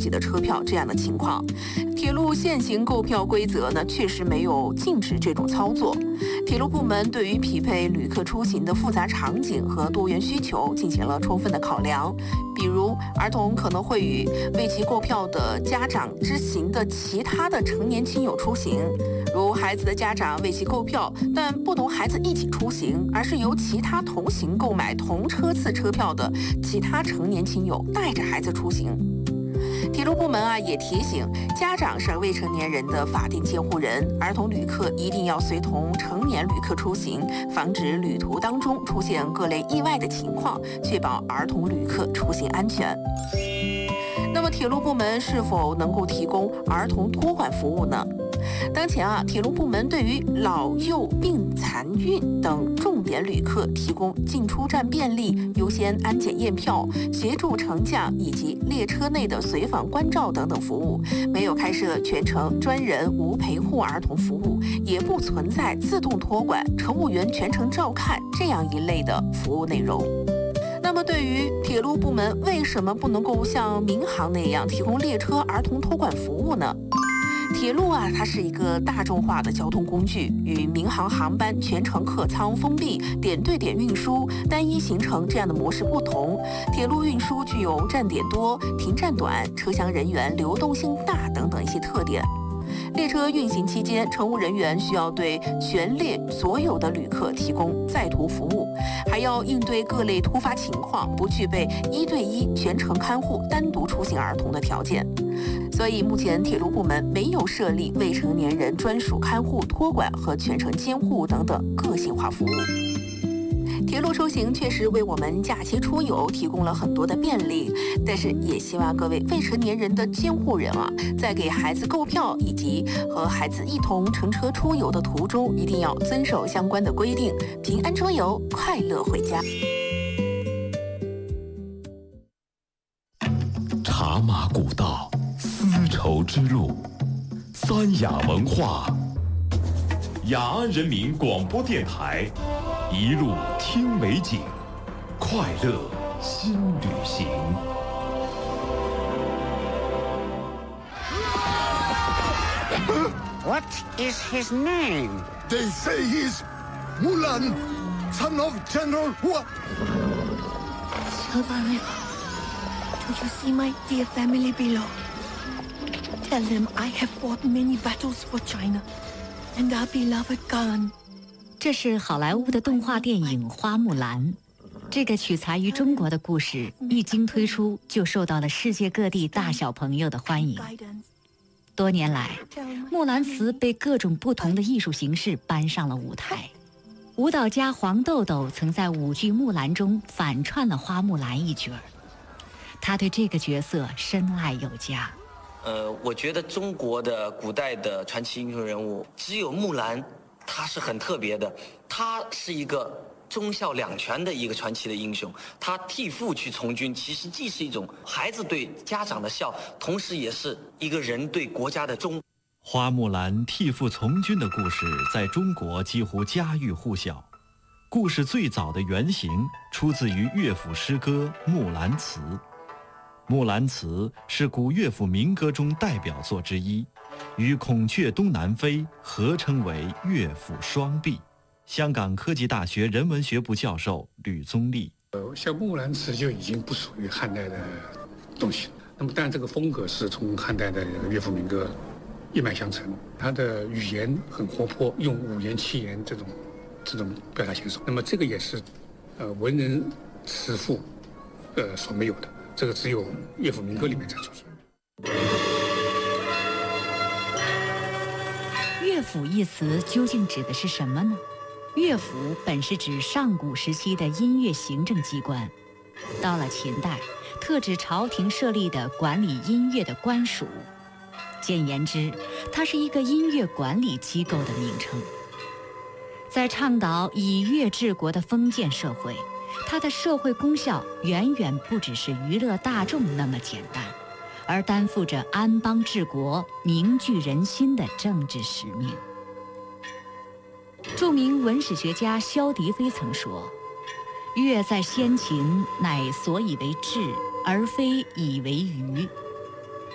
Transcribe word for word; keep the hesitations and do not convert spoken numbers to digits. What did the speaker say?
己的车票这样的情况。铁路现行购票规则呢，确实没有禁止这种操作。铁路部门对于匹配旅客出行的复杂场景和多元需求进行了充分的考量，比如儿童可能会与为其购票的家长之行的其他的成年亲友出行，如孩子的家长为其购票，但不同孩子一起出行，而是由其他同行购买同车次车票的其他成年亲友带着孩子出行。铁路部门啊也提醒，家长是未成年人的法定监护人，儿童旅客一定要随同成年旅客出行，防止旅途当中出现各类意外的情况，确保儿童旅客出行安全。那么铁路部门是否能够提供儿童托管服务呢？当前啊，铁路部门对于老幼病残孕等重点旅客提供进出站便利、优先安检验票、协助乘降以及列车内的随访关照等等服务，没有开设全程专人无陪护儿童服务，也不存在自动托管、乘务员全程照看这样一类的服务内容。那么对于铁路部门为什么不能够像民航那样提供列车儿童托管服务呢？铁路啊，它是一个大众化的交通工具，与民航航班全程客舱封闭、点对点运输、单一行程这样的模式不同。铁路运输具有站点多、停站短、车厢人员流动性大等等一些特点。列车运行期间，乘务人员需要对全列所有的旅客提供在途服务，还要应对各类突发情况，不具备一对一全程看护单独出行儿童的条件。所以目前铁路部门没有设立未成年人专属看护、托管和全程监护等等个性化服务。铁路出行确实为我们假期出游提供了很多的便利，但是也希望各位未成年人的监护人啊，在给孩子购票以及和孩子一同乘车出游的途中，一定要遵守相关的规定，平安出游，快乐回家。 茶马古道，丝绸之路，三雅文化，雅安人民广播电台。一路听美景，快乐新旅行。 What is his name? They say he's Mulan, son of General Hua. Silver River, do you see my dear family below? Tell them I have fought many battles for China, and our beloved Khan. 这是好莱坞的动画电影《花木兰》，这个取材于中国的故事一经推出就受到了世界各地大小朋友的欢迎。多年来，木兰辞被各种不同的艺术形式搬上了舞台。舞蹈家黄豆豆曾在舞剧《木兰》中反串了花木兰一角儿，他对这个角色深爱有加。 呃，我觉得中国的古代的传奇英雄人物只有木兰。他是很特别的，他是一个忠孝两全的一个传奇的英雄。他替父去从军，其实既是一种孩子对家长的孝，同时也是一个人对国家的忠。 花木兰替父从军的故事在中国几乎家喻户晓。故事最早的原型出自于乐府诗歌《木兰辞》。《木兰辞》是古乐府民歌中代表作之一。与孔雀东南飞合称为乐府双璧。香港科技大学人文学部教授吕宗立， 呃，像《木兰辞》就已经不属于汉代的东西了。那么，但这个风格是从汉代的乐府民歌一脉相承，它的语言很活泼，用五言七言这种这种表达形式。那么，这个也是呃文人词赋呃所没有的，这个只有乐府民歌里面才出现。 乐府一词究竟指的是什么呢？乐府本是指上古时期的音乐行政机关，到了秦代，特指朝廷设立的管理音乐的官署。简言之，它是一个音乐管理机构的名称。在倡导以乐治国的封建社会，它的社会功效远远不只是娱乐大众那么简单，而担负着安邦治国、凝聚人心的政治使命。著名文史学家萧笛飞曾说：“乐在先秦，乃所以为治，而非以为娱。”